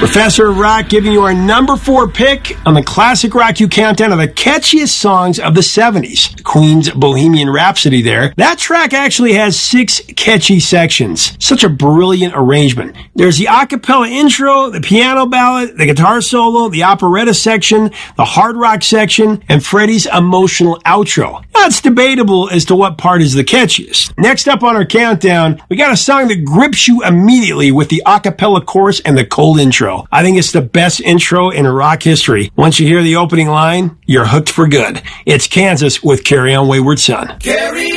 Professor of Rock giving you our number 4 pick on the Classic Rock You Countdown of the catchiest songs of the 70s. Queen's Bohemian Rhapsody there. That track actually has 6 catchy sections. Such a brilliant arrangement. There's the a cappella intro, the piano ballad, the guitar solo, the operetta section, the hard rock section, and Freddie's emotional outro. Now, it's debatable as to what part is the catchiest. Next up on our countdown, we got a song that grips you immediately with the a cappella chorus and the cold intro. I think it's the best intro in rock history. Once you hear the opening line, you're hooked for good. It's Kansas with Carry On Wayward Son. Carry